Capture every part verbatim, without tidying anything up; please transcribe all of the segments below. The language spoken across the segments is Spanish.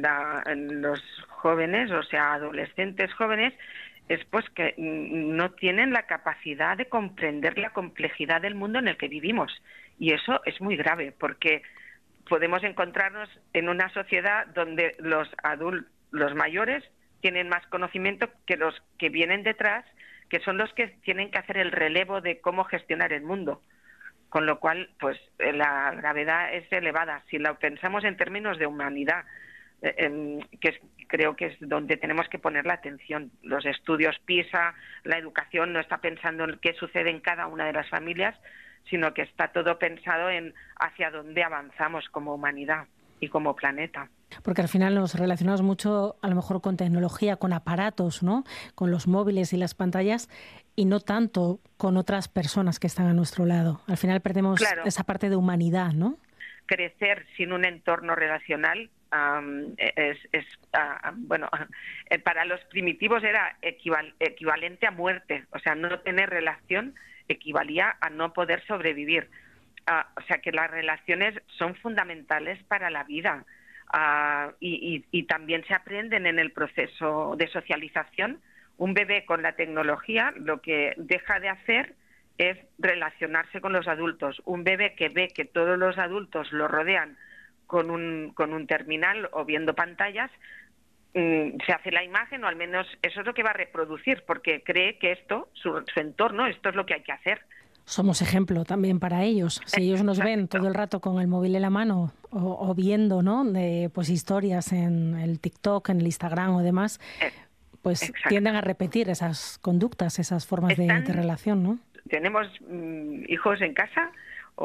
la, en los jóvenes, o sea, adolescentes jóvenes, es pues que no tienen la capacidad de comprender la complejidad del mundo en el que vivimos. Y eso es muy grave, porque podemos encontrarnos en una sociedad donde los adultos, los mayores, tienen más conocimiento que los que vienen detrás, que son los que tienen que hacer el relevo de cómo gestionar el mundo. Con lo cual, pues la gravedad es elevada. Si lo pensamos en términos de humanidad, eh, eh, que es, creo que es donde tenemos que poner la atención. Los estudios PISA, la educación no está pensando en qué sucede en cada una de las familias, sino que está todo pensado en hacia dónde avanzamos como humanidad y como planeta. Porque al final nos relacionamos mucho, a lo mejor, con tecnología, con aparatos, ¿no? Con los móviles y las pantallas, y no tanto con otras personas que están a nuestro lado. Al final perdemos Claro. esa parte de humanidad, ¿no? Crecer sin un entorno relacional um, es, es uh, bueno, para los primitivos era equival, equivalente a muerte. O sea, no tener relación equivalía a no poder sobrevivir. Uh, o sea, que las relaciones son fundamentales para la vida. Uh, y, y, y también se aprenden en el proceso de socialización. Un bebé con la tecnología lo que deja de hacer es relacionarse con los adultos. Un bebé que ve que todos los adultos lo rodean con un, con un terminal o viendo pantallas, mmm, se hace la imagen, o al menos eso es lo que va a reproducir, porque cree que esto, su, su entorno, esto es lo que hay que hacer. Somos ejemplo también para ellos. Si ellos nos ven todo el rato con el móvil en la mano o, o viendo, ¿no?, de, pues, historias en el TikTok, en el Instagram o demás, pues Exacto. tienden a repetir esas conductas, esas formas de, de relación, ¿no? Tenemos mm, hijos en casa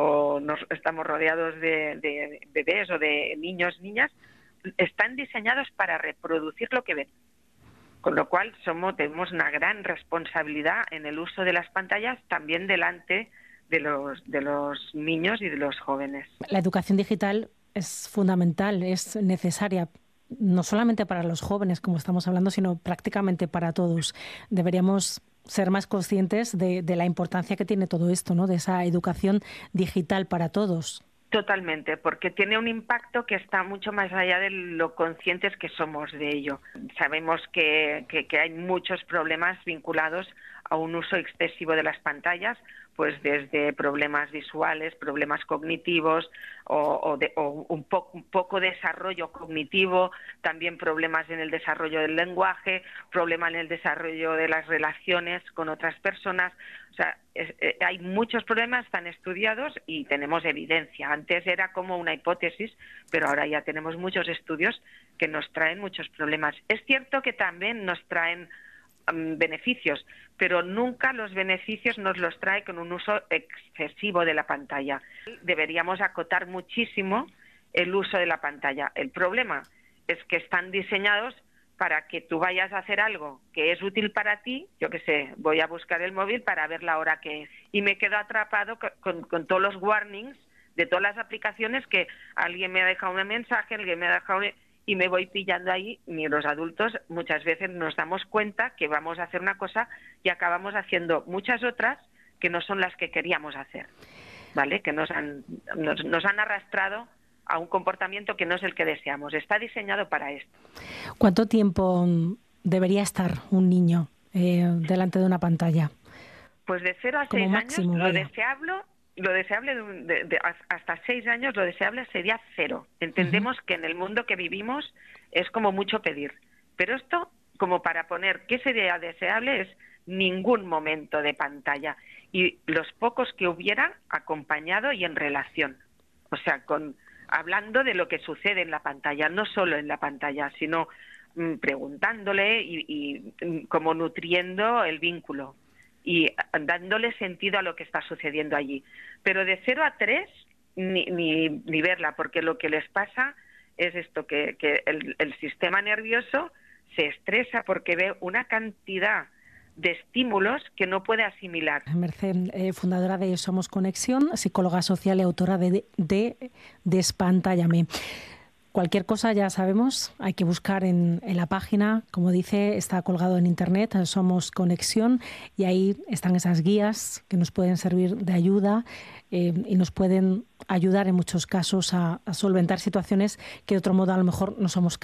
o nos estamos rodeados de, de bebés o de niños, niñas, están diseñados para reproducir lo que ven. Con lo cual somos, tenemos una gran responsabilidad en el uso de las pantallas también delante de los, de los niños y de los jóvenes. La educación digital es fundamental, es necesaria, no solamente para los jóvenes, como estamos hablando, sino prácticamente para todos. Deberíamos ser más conscientes de, de la importancia que tiene todo esto, ¿no?, de esa educación digital para todos. Totalmente, porque tiene un impacto que está mucho más allá de lo conscientes que somos de ello. Sabemos que, que, que hay muchos problemas vinculados a un uso excesivo de las pantallas, pues desde problemas visuales, problemas cognitivos o, o, de, o un, po, un poco desarrollo cognitivo, también problemas en el desarrollo del lenguaje, problemas en el desarrollo de las relaciones con otras personas. O sea, es, eh, hay muchos problemas, están estudiados y tenemos evidencia. Antes era como una hipótesis, pero ahora ya tenemos muchos estudios que nos traen muchos problemas. Es cierto que también nos traen um, beneficios, pero nunca los beneficios nos los trae con un uso excesivo de la pantalla. Deberíamos acotar muchísimo el uso de la pantalla. El problema es que están diseñados para que tú vayas a hacer algo que es útil para ti. Yo qué sé, voy a buscar el móvil para ver la hora que es, y me quedo atrapado con, con, con todos los warnings de todas las aplicaciones que alguien me ha dejado un mensaje, alguien me ha dejado un... y me voy pillando ahí. Ni los adultos muchas veces nos damos cuenta que vamos a hacer una cosa y acabamos haciendo muchas otras que no son las que queríamos hacer, ¿vale? Que nos han, nos, nos han arrastrado a un comportamiento que no es el que deseamos. Está diseñado para esto. ¿Cuánto tiempo debería estar un niño eh, delante de una pantalla? Pues de cero a Como seis máximo, años, vaya. lo deseable, lo deseable de, de, de, hasta seis años, lo deseable sería cero. Entendemos uh-huh. que en el mundo que vivimos es como mucho pedir. Pero esto, como para poner qué sería deseable, es ningún momento de pantalla. Y los pocos que hubiera, acompañado y en relación. O sea, con... hablando de lo que sucede en la pantalla, no solo en la pantalla, sino mm, preguntándole y, y como nutriendo el vínculo y dándole sentido a lo que está sucediendo allí. Pero de cero a tres, ni, ni, ni verla, porque lo que les pasa es esto, que, que el, el sistema nervioso se estresa porque ve una cantidad de estímulos que no puede asimilar. Mercè, eh, fundadora de Somos Conexión, psicóloga social y autora de, de Despantállame. Cualquier cosa, ya sabemos, hay que buscar en, en la página, como dice, está colgado en internet, Somos Conexión, y ahí están esas guías que nos pueden servir de ayuda eh, y nos pueden ayudar en muchos casos a, a solventar situaciones que de otro modo a lo mejor no somos capaces.